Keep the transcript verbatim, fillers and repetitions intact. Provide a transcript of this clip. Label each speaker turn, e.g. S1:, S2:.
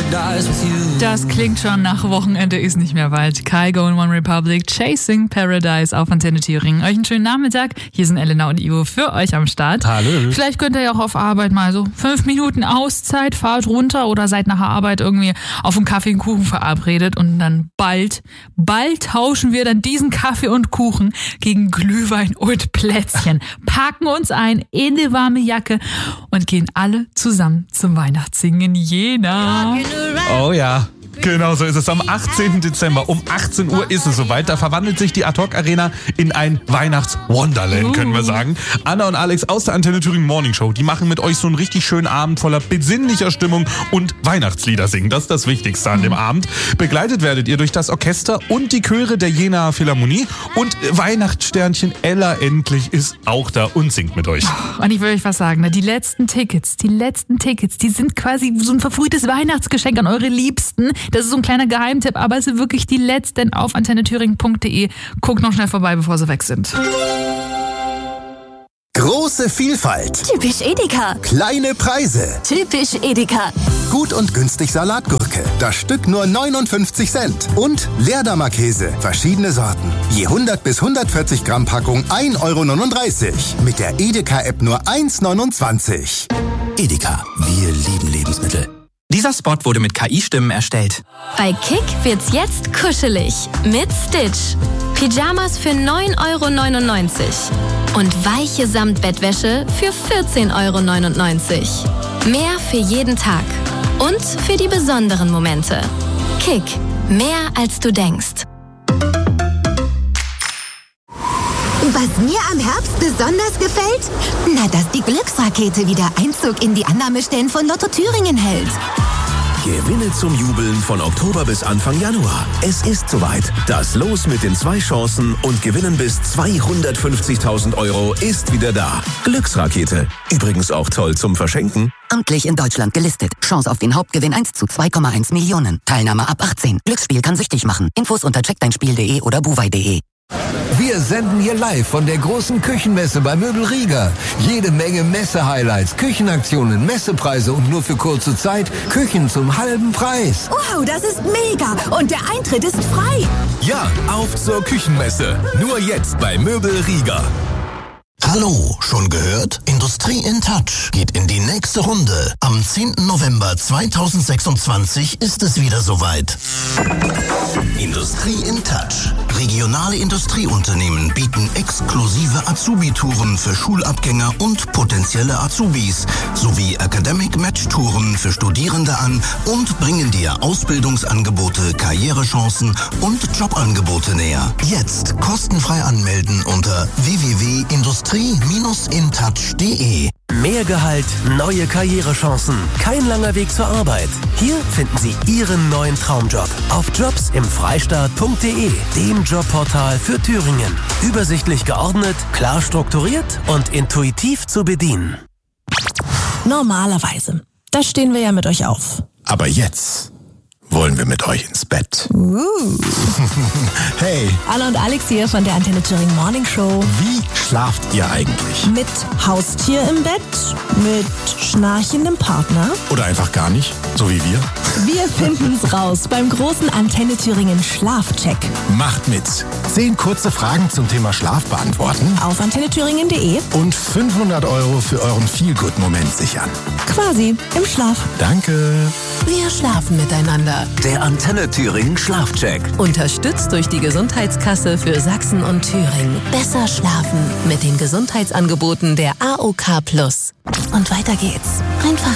S1: paradise with you.
S2: Das klingt schon nach Wochenende ist nicht mehr weit. Kygo und One Republic, Chasing Paradise auf Antenne Thüringen. Euch einen schönen Nachmittag. Hier sind Elena und Ivo für euch am Start.
S3: Hallo.
S2: Vielleicht könnt ihr ja auch auf Arbeit mal so fünf Minuten Auszeit, fahrt runter oder seid nach der Arbeit irgendwie auf einen Kaffee und Kuchen verabredet und dann bald, bald tauschen wir dann diesen Kaffee und Kuchen gegen Glühwein und Plätzchen. Packen uns ein in die warme Jacke und gehen alle zusammen zum Weihnachtssingen in Jena.
S3: Oh ja. Genau so ist es. Am achtzehnten Dezember um achtzehn Uhr ist es soweit. Da verwandelt sich die Ad-Hoc-Arena in ein Weihnachts-Wonderland, können wir sagen. Anna und Alex aus der Antenne Thüringen Morning Show, die machen mit euch so einen richtig schönen Abend voller besinnlicher Stimmung und Weihnachtslieder singen. Das ist das Wichtigste an dem Abend. Begleitet werdet ihr durch das Orchester und die Chöre der Jenaer Philharmonie. Und Weihnachtssternchen Ella endlich ist auch da und singt mit euch.
S2: Und ich will euch was sagen, ne? Die letzten Tickets, die letzten Tickets, die sind quasi so ein verfrühtes Weihnachtsgeschenk an eure Liebsten. Das ist so ein kleiner Geheimtipp, aber es sind wirklich die letzten auf antenne thüringen punkt de. Guckt noch schnell vorbei, bevor sie weg sind.
S4: Große Vielfalt.
S5: Typisch Edeka.
S4: Kleine Preise.
S5: Typisch Edeka.
S4: Gut und günstig Salatgurke. Das Stück nur neunundfünfzig Cent. Und Leerdammer Käse. Verschiedene Sorten. Je hundert bis hundertvierzig Gramm Packung ein Euro neununddreißig. Mit der Edeka-App nur eins neunundzwanzig.
S6: Edeka. Wir lieben Lebensmittel. Dieser Spot wurde mit K I-Stimmen erstellt.
S5: Bei Kick wird's jetzt kuschelig. Mit Stitch. Pyjamas für neun Euro neunundneunzig. Und weiche Samtbettwäsche für vierzehn Euro neunundneunzig. Mehr für jeden Tag. Und für die besonderen Momente. Kick. Mehr als du denkst.
S7: Was mir am Herbst besonders gefällt? Na, dass die Glücksrakete wieder Einzug in die Annahmestellen von Lotto Thüringen hält.
S8: Gewinne zum Jubeln von Oktober bis Anfang Januar. Es ist soweit. Das Los mit den zwei Chancen und Gewinnen bis zweihundertfünfzigtausend Euro ist wieder da. Glücksrakete. Übrigens auch toll zum Verschenken.
S9: Amtlich in Deutschland gelistet. Chance auf den Hauptgewinn eins zu zwei Komma eins Millionen. Teilnahme ab achtzehn. Glücksspiel kann süchtig machen. Infos unter check dein spiel punkt de oder buwei punkt de.
S10: Wir senden hier live von der großen Küchenmesse bei Möbel Rieger. Jede Menge Messe-Highlights, Küchenaktionen, Messepreise und nur für kurze Zeit Küchen zum halben Preis.
S7: Wow, das ist mega! Und der Eintritt ist frei.
S8: Ja, auf zur Küchenmesse. Nur jetzt bei Möbel Rieger.
S6: Hallo, schon gehört? Industrie in Touch geht in die nächste Runde. Am zehnten November zweitausendsechsundzwanzig ist es wieder soweit. Industrie in Touch. Regionale Industrieunternehmen bieten exklusive Azubi-Touren für Schulabgänger und potenzielle Azubis sowie Academic Match-Touren für Studierende an und bringen dir Ausbildungsangebote, Karrierechancen und Jobangebote näher. Jetzt kostenfrei anmelden unter w w w punkt industrie Bindestrich intouch punkt de.
S11: Mehr Gehalt, neue Karrierechancen, kein langer Weg zur Arbeit. Hier finden Sie Ihren neuen Traumjob auf jobs im freistaat punkt de, dem Jobportal für Thüringen. Übersichtlich geordnet, klar strukturiert und intuitiv zu bedienen.
S12: Normalerweise, da stehen wir ja mit euch auf.
S6: Aber jetzt wollen wir mit euch ins Bett.
S12: Uh.
S6: Hey.
S12: Anna und Alex hier von der Antenne Thüringen Morning Show.
S6: Wie schlaft ihr eigentlich?
S12: Mit Haustier im Bett? Mit schnarchendem Partner?
S6: Oder einfach gar nicht, so wie wir?
S12: Wir finden's raus beim großen Antenne Thüringen Schlafcheck.
S6: Macht mit. Zehn kurze Fragen zum Thema Schlaf beantworten.
S12: Auf antenne thüringen punkt de.
S6: Und fünfhundert Euro für euren Feel-Good-Moment sichern.
S12: Quasi im Schlaf.
S6: Danke.
S13: Wir schlafen miteinander.
S14: Der Antenne Thüringen Schlafcheck.
S13: Unterstützt durch die Gesundheitskasse für Sachsen und Thüringen. Besser schlafen mit den Gesundheitsangeboten der A O K Plus.
S12: Und weiter geht's. Einfach